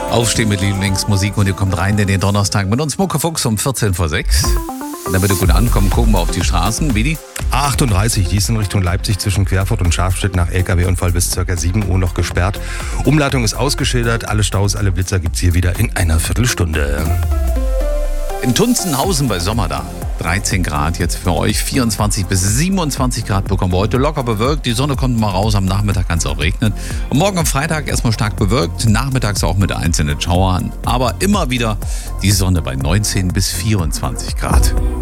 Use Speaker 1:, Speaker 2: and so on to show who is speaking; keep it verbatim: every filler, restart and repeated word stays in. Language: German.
Speaker 1: Aufstehen mit Lieblingsmusik und ihr kommt rein in den Donnerstag mit uns Muckefuchs um vierzehn vor sechs. Und damit ihr gut ankommt, gucken wir auf die Straßen. Vidi?
Speaker 2: achtunddreißig, die ist in Richtung Leipzig zwischen Querfurt und Schafstedt nach L K W-Unfall bis ca. sieben Uhr noch gesperrt. Umleitung ist ausgeschildert, alle Staus, alle Blitzer gibt's hier wieder in einer Viertelstunde.
Speaker 1: In Tunzenhausen bei Sommerda. dreizehn Grad jetzt für euch, vierundzwanzig bis siebenundzwanzig Grad bekommen wir heute. Locker bewölkt, die Sonne kommt mal raus, am Nachmittag kann es auch regnen. Und morgen am Freitag erstmal stark bewölkt, nachmittags auch mit einzelnen Schauern. Aber immer wieder die Sonne bei neunzehn bis vierundzwanzig Grad.